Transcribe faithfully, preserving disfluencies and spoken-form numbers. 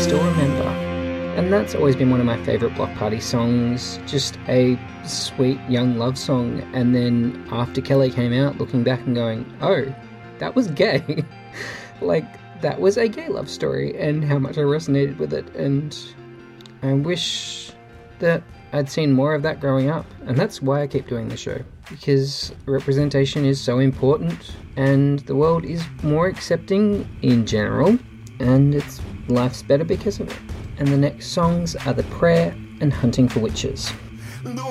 Still Remember. And that's always been one of my favourite Block Party songs, just a sweet young love song. And then after Kelly came out, looking back and going, oh, that was gay. Like, that was a gay love story, and how much I resonated with it. And I wish that I'd seen more of that growing up. And that's why I keep doing the show, because representation is so important, and the world is more accepting in general, and it's life's better because of it. And the next songs are The Prayer and Hunting for Witches.